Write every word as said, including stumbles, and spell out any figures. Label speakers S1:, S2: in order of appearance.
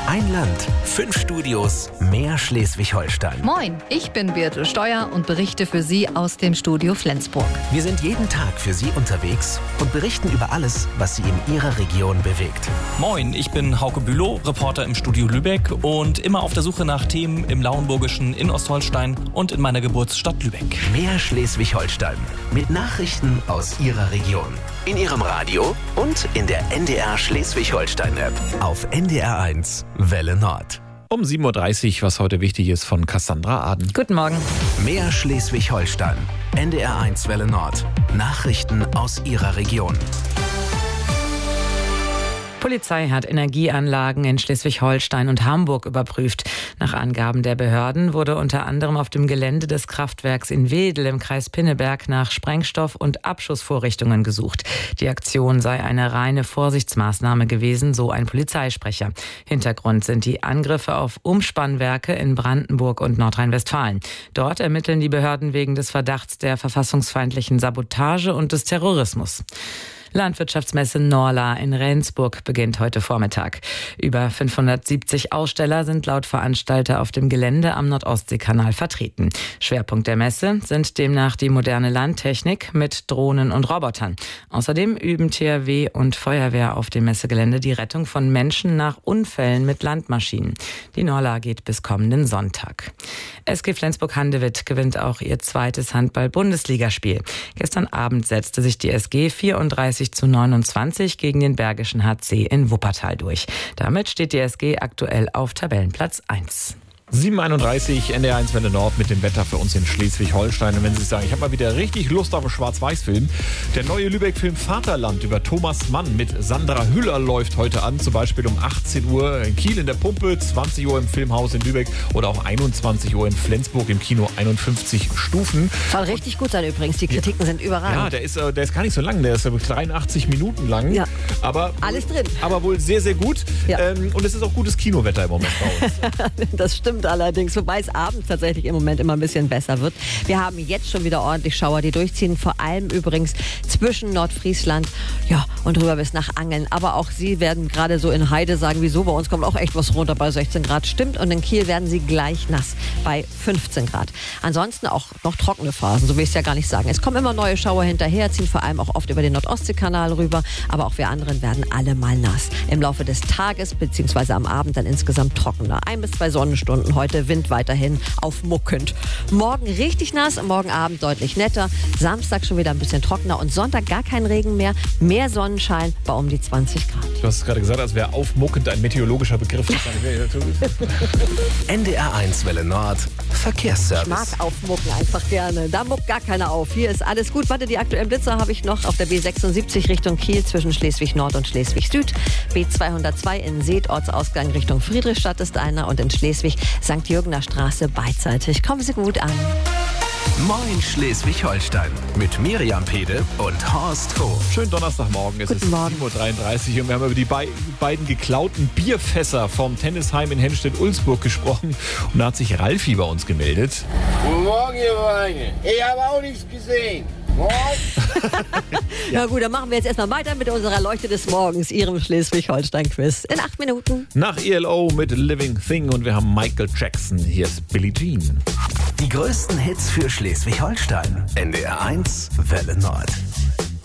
S1: Ein Land, fünf Studios, mehr Schleswig-Holstein.
S2: Moin, ich bin Birte Steuer und berichte für Sie aus dem Studio Flensburg.
S1: Wir sind jeden Tag für Sie unterwegs und berichten über alles, was Sie in Ihrer Region bewegt.
S3: Moin, ich bin Hauke Bülow, Reporter im Studio Lübeck und immer auf der Suche nach Themen im Lauenburgischen, in Ostholstein und in meiner Geburtsstadt Lübeck.
S1: Mehr Schleswig-Holstein mit Nachrichten aus Ihrer Region. In Ihrem Radio und in der N D R Schleswig-Holstein-App. Auf N D R eins Welle Nord.
S4: Um sieben Uhr dreißig, was heute wichtig ist, von Cassandra Aden.
S2: Guten Morgen.
S1: Mehr Schleswig-Holstein. N D R eins Welle Nord. Nachrichten aus Ihrer Region.
S5: Polizei hat Energieanlagen in Schleswig-Holstein und Hamburg überprüft. Nach Angaben der Behörden wurde unter anderem auf dem Gelände des Kraftwerks in Wedel im Kreis Pinneberg nach Sprengstoff- und Abschussvorrichtungen gesucht. Die Aktion sei eine reine Vorsichtsmaßnahme gewesen, so ein Polizeisprecher. Hintergrund sind die Angriffe auf Umspannwerke in Brandenburg und Nordrhein-Westfalen. Dort ermitteln die Behörden wegen des Verdachts der verfassungsfeindlichen Sabotage und des Terrorismus. Landwirtschaftsmesse Norla in Rendsburg beginnt heute Vormittag. Über fünfhundertsiebzig Aussteller sind laut Veranstalter auf dem Gelände am Nordostseekanal vertreten. Schwerpunkt der Messe sind demnach die moderne Landtechnik mit Drohnen und Robotern. Außerdem üben T H W und Feuerwehr auf dem Messegelände die Rettung von Menschen nach Unfällen mit Landmaschinen. Die Norla geht bis kommenden Sonntag. S G Flensburg-Handewitt gewinnt auch ihr zweites Handball-Bundesligaspiel. Gestern Abend setzte sich die S G vierunddreißig zu neunundzwanzig gegen den Bergischen H C in Wuppertal durch. Damit steht die S G aktuell auf Tabellenplatz eins.
S4: sieben Uhr einunddreißig, N D R eins Welle Nord mit dem Wetter für uns in Schleswig-Holstein. Und wenn Sie sagen, ich habe mal wieder richtig Lust auf einen Schwarz-Weiß-Film. Der neue Lübeck-Film Vaterland über Thomas Mann mit Sandra Hüller läuft heute an. Zum Beispiel um achtzehn Uhr in Kiel in der Pumpe, zwanzig Uhr im Filmhaus in Lübeck oder auch einundzwanzig Uhr in Flensburg im Kino einundfünfzig Stufen.
S6: Soll richtig gut sein übrigens. Die Kritiken ja. sind überragend.
S4: Ja, der ist, der ist gar nicht so lang. Der ist dreiundachtzig Minuten lang.
S6: Ja.
S4: Aber
S6: alles drin.
S4: Aber wohl sehr, sehr gut.
S6: Ja.
S4: Ähm, und es ist auch gutes Kinowetter im Moment bei uns.
S6: Das stimmt allerdings, wobei es abends tatsächlich im Moment immer ein bisschen besser wird. Wir haben jetzt schon wieder ordentlich Schauer, die durchziehen, vor allem übrigens zwischen Nordfriesland ja, und rüber bis nach Angeln. Aber auch Sie werden gerade so in Heide sagen, wieso, bei uns kommt auch echt was runter bei sechzehn Grad. Stimmt, und in Kiel werden Sie gleich nass bei fünfzehn Grad. Ansonsten auch noch trockene Phasen, so will ich es ja gar nicht sagen. Es kommen immer neue Schauer hinterher, ziehen vor allem auch oft über den Nordostseekanal rüber, aber auch wir anderen werden alle mal nass. Im Laufe des Tages bzw. am Abend dann insgesamt trockener. Ein bis zwei Sonnenstunden heute, Wind weiterhin aufmuckend. Morgen richtig nass, morgen Abend deutlich netter, Samstag schon wieder ein bisschen trockener und Sonntag gar kein Regen mehr, mehr Sonnenschein bei um die zwanzig Grad.
S4: Du hast es gerade gesagt, als wäre aufmuckend ein meteorologischer Begriff.
S1: N D R eins Welle Nord, Verkehrsservice.
S6: Ich mag aufmucken einfach gerne. Da muckt gar keiner auf. Hier ist alles gut. Warte, die aktuellen Blitzer habe ich noch auf der B sechsundsiebzig Richtung Kiel zwischen Schleswig-Nord und Schleswig-Süd. B zweihundertzwei in Seet, Ortsausgang Richtung Friedrichstadt ist einer und in Schleswig Sankt Jürgener Straße beidseitig. Kommen Sie gut an.
S1: Moin Schleswig-Holstein mit Miriam Pede und Horst Hof.
S4: Schönen Donnerstagmorgen, es
S6: Guten
S4: ist
S6: Morgen.
S4: sieben Uhr dreiunddreißig und wir haben über die be- beiden geklauten Bierfässer vom Tennisheim in Hennstedt-Ulzburg gesprochen. Und da hat sich Ralfi bei uns gemeldet.
S7: Guten Morgen, ihr Weine. Ich habe auch nichts gesehen.
S6: Ja. Na gut, dann machen wir jetzt erstmal weiter mit unserer Leuchte des Morgens, Ihrem Schleswig-Holstein-Quiz. In acht Minuten.
S4: Nach E L O mit Living Thing und wir haben Michael Jackson. Hier ist Billie Jean.
S1: Die größten Hits für Schleswig-Holstein. N D R eins Welle Nord.